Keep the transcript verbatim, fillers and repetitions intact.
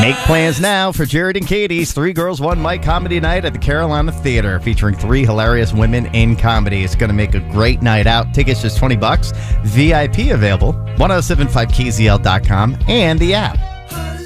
Make plans now for Jared and Katie's Three Girls, One Mic comedy night at the Carolina Theater, featuring three hilarious women in comedy. It's going to make a great night out. Tickets just twenty bucks. V I P available. ten seventy-five K Z L dot com and the app.